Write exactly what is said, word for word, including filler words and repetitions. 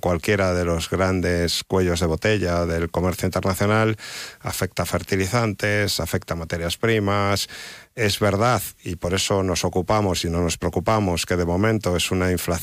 cualquiera de los grandes cuellos de botella del comercio internacional, afecta a fertilizantes, afecta a materias primas. Es verdad, y por eso nos ocupamos y no nos preocupamos, que de momento es una inflación